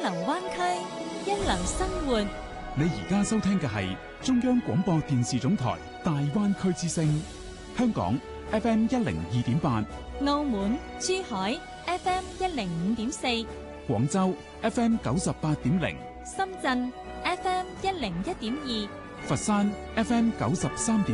流灣區，一流生活。 你而家收聽嘅係中央廣播電視總台大灣區之聲，香港 FM 102.8， 澳門、珠海 FM 105.4， 廣州 FM 98.0， 深圳 FM 101.2， 佛山 FM 93.8。